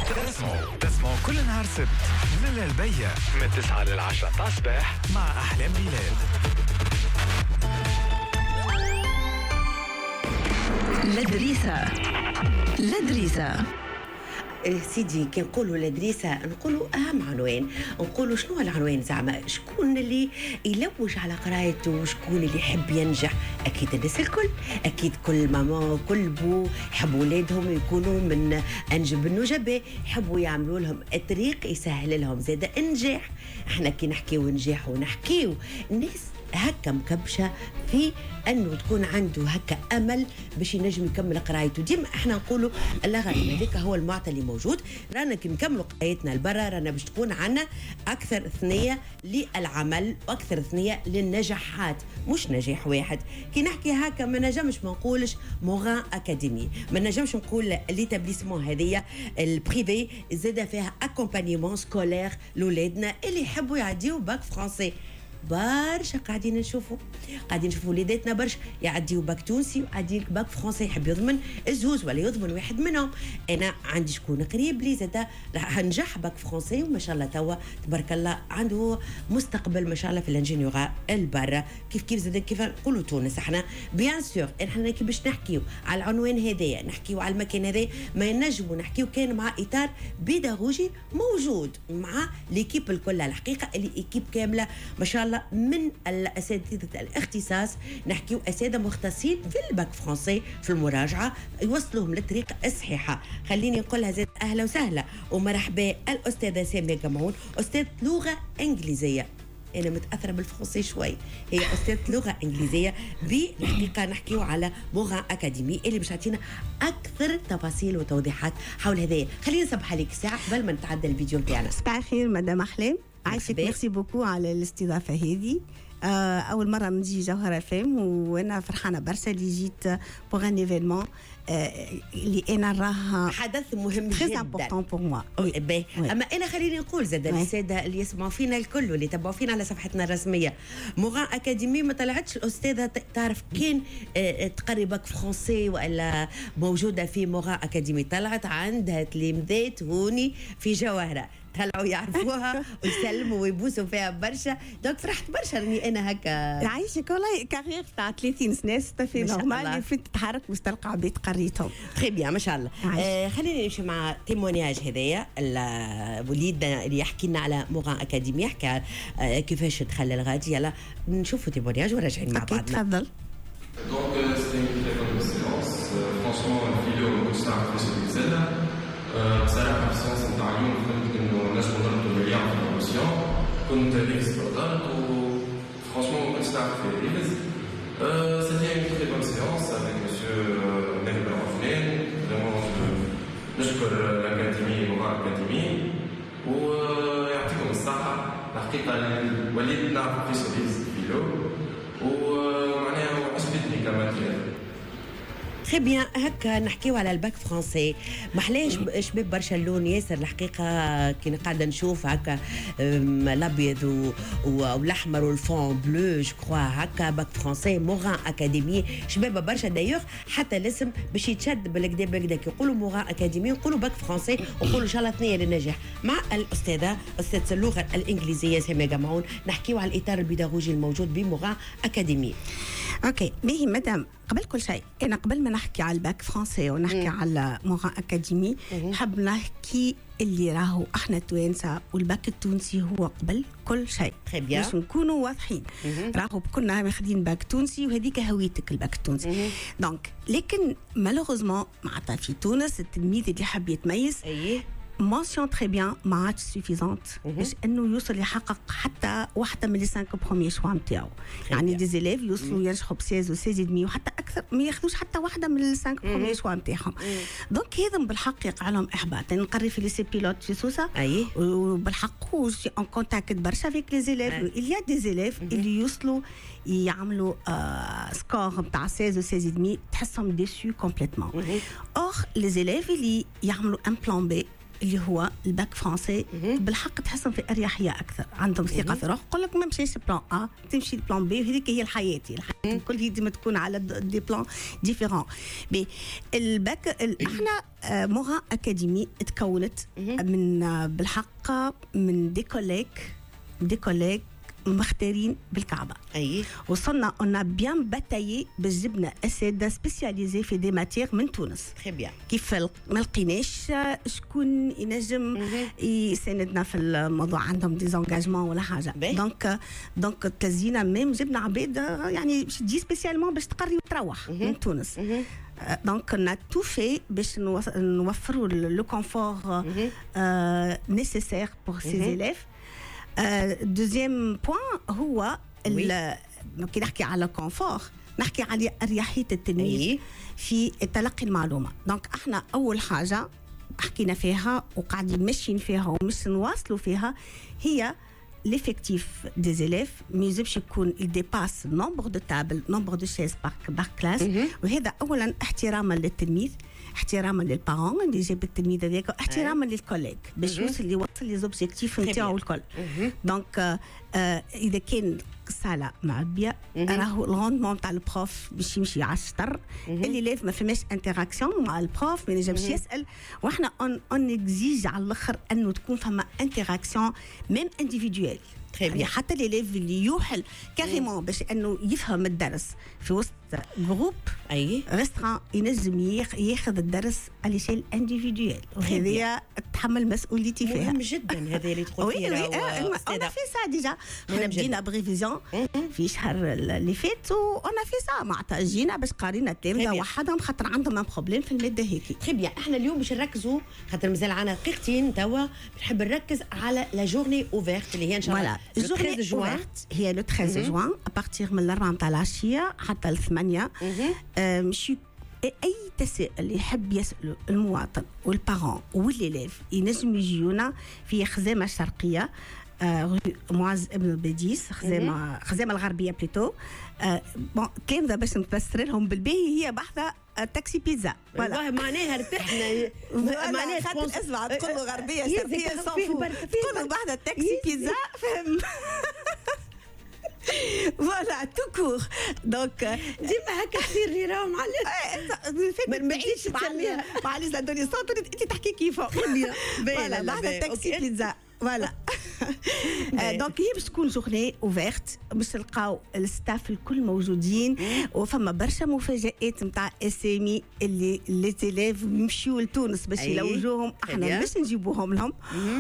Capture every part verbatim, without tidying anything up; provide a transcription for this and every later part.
تسمعوا تسمعوا كل نهار سبت من البيع من تسعة للعشرة تاع الصباح مع أحلام بلاد. لدريسة لدريسة سيدي كي نقولوا لدريسة نقولوا أهم عنوان، نقولوا شنو العنوان زعما شكون اللي يلوج على قرايته وشكون اللي يحب ينجح. أكيد الناس الكل، أكيد كل ماما وكل بو يحبوا ولادهم يكونوا من أنجب النجباء، يحبوا يعملوا لهم الطريق يسهل لهم زاد النجاح. احنا كي نحكيو نجاح ونحكيو الناس هكا مكبشة في أنه تكون عنده هكا أمل باش ينجم يكمل قرايته. ديما احنا نقولوا الله غالب هذاك هو المعطى اللي موجود. رانا كي نكملوا قرايتنا لبرا رانا باش تكون عنا أكثر ثنية للعمل وأكثر ثنية للنجاحات، مش نجاح واحد. كي نحكي هكا ما نجمش ما نقولش موغان أكاديمي، ما نجمش نقول ليتابليسمون هذيا البريفي زاد فيها أكومبانيمون سكولير لولادنا اللي يحبوا يعديوا باك فرنسي. برشا قاعدين نشوفوا قاعدين نشوفوا وليداتنا برشا يعديوا باك تونسي ويعدي باك فرنسي، يحب يضمن الزوز ولا يضمن واحد منهم. انا عندي شكون قريب لي زاد نجح باك فرنسي وما شاء الله توا تبارك الله عنده مستقبل ما شاء الله في الانجينيورا البرا. كيف كيف زاد كيف نقولوا تونس احنا بيان سور احنا كي باش نحكيو على العنوان هذايا نحكيو على المكان هذا ما ينجموا نحكيو كان مع اطار بيداغوجي موجود مع ليكيب الكل. الحقيقه اللي ايكيب كامله ما شاء الله من الأساتذة الاختصاص، نحكيو أساتذة مختصين في الباك فرنسي في المراجعة يوصلوهم للطريقة الصحيحة. خليني نقولها زاد أهلا وسهلا ومرحبا الأستاذة سامية جمعون، أستاذ لغة إنجليزية. أنا متأثرة بالفرنسي شوي، هي أستاذ لغة إنجليزية. بالحقيقة نحكيو على موغان أكاديمي اللي باش تعطينا أكثر تفاصيل وتوضيحات حول هذايا. خلينا نصبح عليك ساعة قبل ما نتعدى الفيديو نتاعنا. صباح الخير مدام أحلام، عايشك ميرسي بوكو على الاستضافة هذه. آه أول مرة نجي جوهرة فام وأنا فرحانة برشا اللي جيت بوغ ان ايفينمون اللي أنا راه حدث مهم جدا جدا امبورطون بور موا. أما أنا خليني نقول زاد السادة اللي يسمعوا فينا الكل واللي يتبعوا فينا على صفحتنا الرسمية موغان أكاديمي ما طلعتش الأستاذة تعرف كين تقري باك فرنسي ولا موجودة في موغان أكاديمي، طلعت عندها تلميذات هوني في جوهرة طلعوا يعرفوها ويسلموا ويبوسوا فيها برشا. دونك فرحت برشا اني انا هكا عايشك والله كارير تاع ثلاثين سنه ستافي نورمال اللي فين تتحرك باش تلقى عباد قريتهم تري بيان ما شاء الله. آه خلينا نمشي مع تيمونياج هذايا وليدنا اللي يحكي لنا على موغان اكاديمي، يحكي آه كيفاش دخل الغادي. يلا نشوفوا تيمونياج وراجعين مع بعضنا. تفضل. دونك سيتي une très bonne séance. Franchement الفيديو ما كنتش نعرف فيه زاده. بصراحة في السيونس نتاع اليوم فهمت إنه نجم نربطوا مليار في البروموسيون. كنت ريفز استرداد و فرانشمون ما كنتش نعرف في ريفز. سيتي une très bonne séance avec monsieur ناهي بالعثمان. فريمون نشكر الأكاديمي موغان أكاديمي ويعطيكم الصحة. الحقيقة وليت نعرف في سوريز فيلو ومعناها عجبتني كماتيريال. تري بيان. هكا نحكيو على الباك فرنسي محلاش شباب برشا اللون ياسر. الحقيقه كي قاعده نشوف هكا الابيض والاحمر والفون بلو جو كخوا هكا باك فرنسي موغان اكاديمي شباب برشا. دايوغ حتى الاسم باش يتشد بالكدا بالكدا كي يقولوا موغان اكاديمي نقولوا باك فرنسي ونقولوا ان شاء الله ثنيه للنجاح. مع الاستاذه استاذه اللغه الانجليزيه ساميه جمعون نحكيو على الاطار البيداغوجي الموجود بموغان اكاديمي. اوكي باهي مدام، قبل كل شيء انا قبل ما نحكي على الباك فرنسي ونحكي مم. على موغان اكاديمي نحب نحكي اللي راهو احنا توانسه والباك التونسي هو قبل كل شيء باش نكونوا واضحين. راهو كنا ماخذين باك تونسي وهذيك هويتك الباك التونسي. دونك لكن مالوغوزمون معناتها في تونس التلميذ اللي حب يتميز mention très bien ما عادش سوفيزونت باش انه يوصل يحقق حتى واحده من لي خمسة بروميير شوا نتاعو. يعني دي زيليف يوصلوا ينجحوا ب ستة و ستة دمي وحتى اكثر ما ياخذوش حتى واحده من لي خمسة بروميير شوا نتاعهم. دونك هذا بالحق يقع لهم احباط. انا نقري في لي سي بيلوت في سوسه اي وبالحق وجي ان كونتاكت برشا فيك لي زيليف. il y a des élèves اللي يوصلوا يعملوا آه سكور نتاع ستة و ستة دمي تحسهم ديسو كومبليتمون. اور لي زيليف اللي يعملوا ان بلان بي اللي هو الباك فرنسي بالحق تحسهم في اريحيه اكثر، عندهم ثقه في روح. يقول لك ما مشيش بلان ا تمشي لبلان بي، وهذيك هي الحياه الحياه الكل هي ديما تكون على دي بلان ديفيرون. بي الباك احنا مورا اكاديمي تكونت من بالحق من دي كوليك دي كوليك مختارين بالكعبه. اي وصلنا اون بيان باتايي باش جبنا اساتذه سبيسياليزي في دي ماتير من تونس. تري بيان. كيف ما لقيناش شكون ينجم يساندنا في الموضوع، عندهم دي زونجاجمون ولا حاجه. دونك دونك تلزينا ميم جبنا عباد يعني باش تجي سبيسيالمون باش تقري وتروح من تونس. دونك on a tout fait باش نوفروا لو كونفور nécessaire pour ces élèves. دوزيام بوين هو كي نحكي على كونفور نحكي على اريحيه التلميذ في تلقي المعلومه. دونك احنا اول حاجه حكينا فيها وقاعدين ماشيين فيها ومش نواصلوا فيها هي l'effectif des élèves ما يجبش يكون il dépasse nombre de tables nombre de chaises par, par classe. وهذا اولا احتراما للتلميذ، احتراما للبارون اللي جاب التلميذ هذاك، احتراما للكوليج باش يوصل يوصل لي زوبجيكتيف نتاعو الكل. دونك اذا كان الصاله معبيه راهو الغوندمون تاع البروف باش يمشي على الشطر. اللي لازم ما فماش انتراكسيون مع البروف، ما ينجمش يسال، واحنا اون اون اكزيج على الاخر انه تكون فما انتراكسيون ميم انديفيدويل. يعني حتى ليليف اللي يوحل كاريمون باش انه يفهم الدرس في وسط جروب اي ريستران ينجم ياخذ الدرس على شيء انديفيدويل، وهذه تحمل مسؤوليتي فيها. مهم جدا هذا اللي تقول فيه. انا في سا ديجا احنا بدينا بريفيزيون في شهر اللي فات، وانا في سا معناتها جينا باش قارينا التلامذه وحدهم خاطر عندهم ان بروبليم في الماده هيك. تري بيان. احنا اليوم باش نركزوا خاطر مازال عندنا دقيقتين توا، نحب نركز على لا جورني اوفيرت اللي هي ان شاء الله الجورني جوان. هي لو ثلاثة جوان ابارتيغ من الأربعة نتاع العشيه حتى الثمانية. مشي اي تساؤل يحب يساله المواطن والبارون والليليف ينجم يجيونا في خزامه الشرقيه معز ابن البديس، خزامه خزامه الغربيه بليتو. بون كان باش نفسر لهم بالباهي هي بحثه تاكسي بيتزا. والله معناها ارتحنا. معناها خاطر اسمع تقول له غربيه شرقيه صافو تقول له بحثه تاكسي بيتزا فهم. فوالا تو كور. دونك ديما هكا تصير لي راهم معلش ما بديش تسميها معلش لادوليسونت انت تحكي كيفاه. فوالا بحثه تاكسي بيتزا. فوالا دونك هي باش تكون جورني اوفيرت باش تلقاو الستاف الكل موجودين، وفما برشا مفاجآت نتاع اسامي اللي لي تيليف يمشيو لتونس باش يلوجوهم، احنا باش نجيبوهم لهم،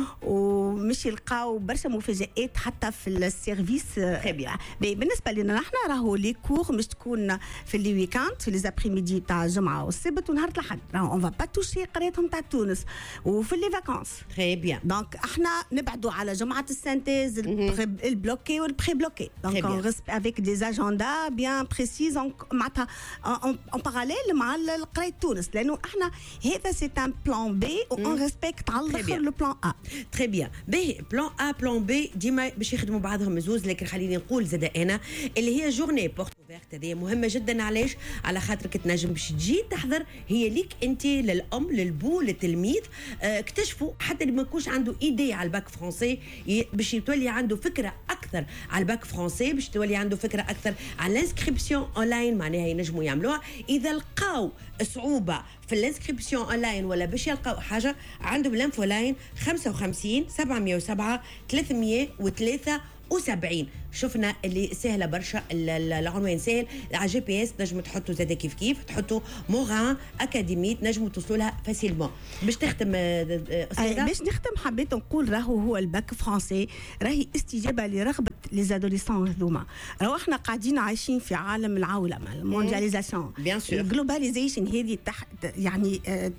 ومش يلقاو برشا مفاجآت حتى في السيرفيس. بالنسبه لنا نحن راهو لي كور مش تكون في لي ويكاند في لي زابري ميدي تاع الجمعه والسبت ونهار الاحد، راهو اون فا با توشي قرايتهم تاع تونس وفي لي فاكونس. تري بيان. دونك احنا نبعدوا على جمعة السانتيز البلوكي والبري بلوكي. دونك on reste avec des agendas bien précis معناتها en parallèle مع القراية تونس، لأنه احنا هذا سي ان بلان بي و on respecte على الآخر لو بلان ا. تري بيان. باهي بلان ا بلان بي ديما باش يخدموا بعضهم مزوز، لكن خليني نقول زاد انا اللي هي جورني بورت اوفيرت هذه مهمة جدا. علاش؟ على خاطر كتنجم باش تجي تحضر هي ليك انت للأم للبو للتلميذ. اه اكتشفوا حتى اللي ما يكونش عنده ايدي على الباك فرونسي باش يتولي عنده فكره اكثر على الباك فرونسي، باش تولي عنده فكره اكثر على الانسكريبسيون اونلاين معناها ينجموا يعملوها. اذا لقاو صعوبه في الانسكريبسيون اونلاين ولا باش يلقاو حاجه، عندهم لانفو لاين خمسة وخمسين سبعمية وسبعة ثلاثمية وثلاثة وسبعين. شفنا اللي سهله برشا، العنوان سهل على جي بي اس، تنجموا تحطوا زاد كيف كيف تحطوا موران اكاديمي تنجموا توصلوا لها فاسيلمون. باش تختم استاذه؟ باش نختم حبيت نقول راهو هو الباك فرونسي راهي استجابه لرغبه لي زادوليسون هذوما. راهو احنا قاعدين عايشين في عالم العولمه الموندياليزاسيون بيان سور، الجلوباليزيشن هذه يعني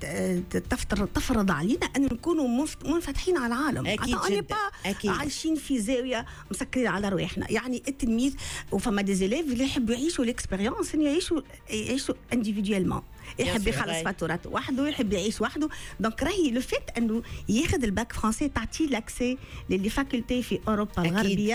تفرض تفرض علينا ان نكونوا منفتحين على العالم. اكيد جدا اكيد عايشين في زاويه مسكرين على رواحنا. يعني التلميذ وفما دي زيليف اللي يحبوا يعيشوا الاكسبيريونس، يعيشوا يعيشوا انديفيدويلمون، يحب يخلص فاتوراته وحده، يحب يعيش وحده. دونك راهي لو فيت انه ياخذ الباك فرونسي تعطيه لاكسي للي فاكولتي في اوروبا الغربيه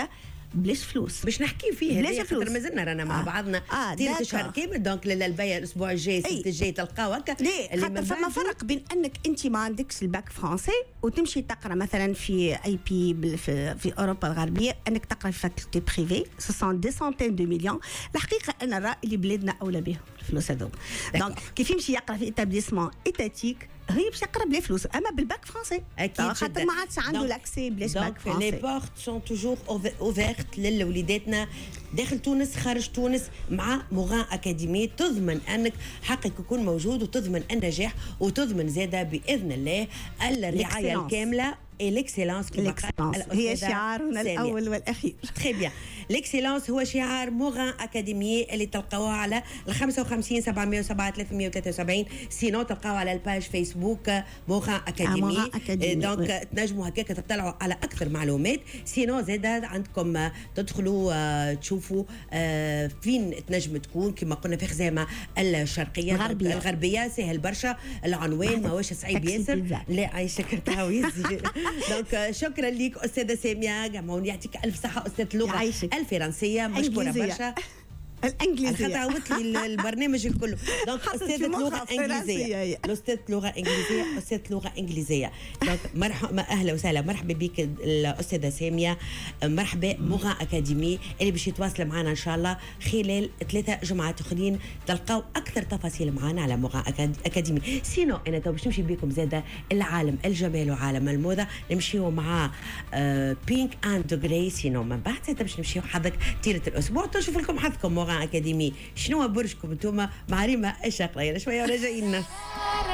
بلاش فلوس باش نحكي فيه بلاش هذه فلوس. خاطر مازلنا رانا مع آه. بعضنا آه، طيله داكا. شهر كامل. دونك للبيع الاسبوع الجاي السبت الجاي تلقاو هكا. ليه خاطر فما فرق بين انك انت ما عندكش الباك فرنسي وتمشي تقرا مثلا في اي بي في, في اوروبا الغربيه، انك تقرا في فاكولتي بريفي سون دي سونتين دو مليون. الحقيقه انا الراي اللي بلادنا اولى بهم الفلوس هذوما. دونك كيف يمشي يقرا في ايتابليسمون ايتاتيك هي باش يقرا بلا فلوس، اما بالباك فرنسي اكيد خاطر ما عادش عنده لاكسي بلاش باك فرنسي. لي بورت سون توجور اوفيرت للوليداتنا داخل تونس خارج تونس مع موغان اكاديمي، تضمن انك حقك يكون موجود وتضمن النجاح وتضمن زاده باذن الله الرعايه الكامله. الاكسلانس هي شعارنا الاول والاخير. تري بيان. الاكسلانس هو شعار موغان اكاديمي اللي تلقاوه على ال خمسة وخمسين سبعمية وسبعة ثلاثمية وثلاثة وسبعين، سينو تلقاوه على الباج فيسبوك موغان اكاديمي. دونك تنجموا هكاك تطلعوا على اكثر معلومات. سينو زاد عندكم تدخلوا تشوفوا فين تنجم تكون كما قلنا في خزامه الشرقيه الغربيه, الغربية. سهل برشا العنوان ماهوش صعيب ياسر. لا عايشك تعويزي. دونك شكرا لك استاذه ساميه جمعون، يعطيك الف صحه استاذ اللغه الفرنسيه مشكوره برشا. الانجليزيه خاطر عودت لي البرنامج الكل. دونك استاذه لغه انجليزيه الاستاذ لغه انجليزيه استاذ لغه انجليزيه. دونك مرحبا اهلا وسهلا مرحبا بك الاستاذه ساميه. مرحبا موغان اكاديمي اللي باش يتواصل معنا ان شاء الله خلال ثلاثه جمعات اخرين. تلقاو اكثر تفاصيل معنا على موغان اكاديمي. سينو انا تو باش نمشي بكم زاده العالم الجمال وعالم الموضه، نمشيو مع بينك اند جراي. سينو من بعد زاده باش نمشيو حظك طيله الاسبوع تشوف لكم حظكم موغان اكاديمي. شنو برشكم انتم مع ريما الشقرايه شويه ولا جايين.